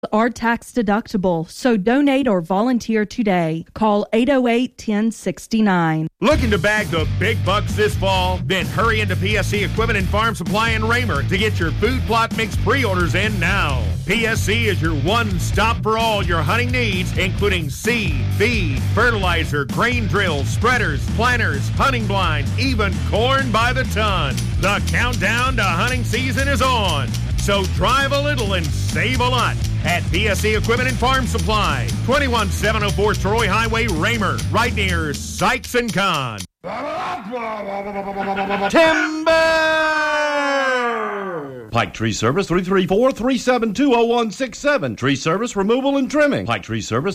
Are tax deductible, so donate or volunteer today. Call 808-1069. Looking to bag the big bucks this fall? Then hurry into PSC Equipment and Farm Supply in Raymer to get your food plot mix pre-orders in now. PSC is your one-stop for all your hunting needs, including seed, feed, fertilizer, grain drills, spreaders, planters, hunting blinds, even corn by the ton. The countdown to hunting season is on. So drive a little and save a lot at PSC Equipment and Farm Supply, 21704 Troy Highway, Raymer, right near Sykes and Kahn. Timber! Pike Tree Service 334-372-0167. Tree Service Removal and Trimming. Pike Tree Service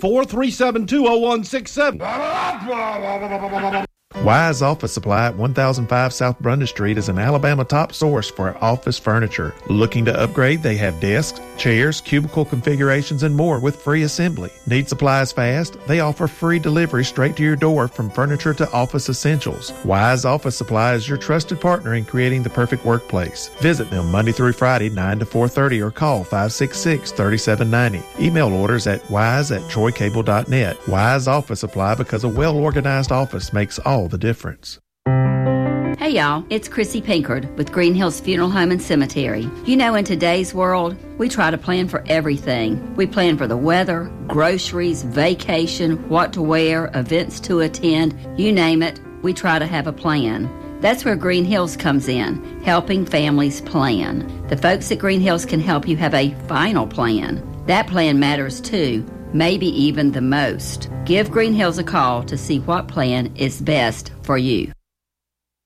334-372-0167. Wise Office Supply at 1005 South Brundage Street is an Alabama top source for office furniture. Looking to upgrade? They have desks, chairs, cubicle configurations, and more with free assembly. Need supplies fast? They offer free delivery straight to your door from furniture to office essentials. Wise Office Supply is your trusted partner in creating the perfect workplace. Visit them Monday through Friday, 9 to 4:30, or call 566-3790. Email orders at wise@troycable.net. Wise Office Supply, because a well-organized office makes all the difference. Hey y'all, it's Chrissy Pinkard with Green Hills Funeral Home and Cemetery. You know, in today's world, we try to plan for everything. We plan for the weather, groceries, vacation, what to wear, events to attend, you name it, we try to have a plan. That's where Green Hills comes in, helping families plan. The folks at Green Hills can help you have a final plan. That plan matters too, maybe even the most. Give Green Hills a call to see what plan is best for you.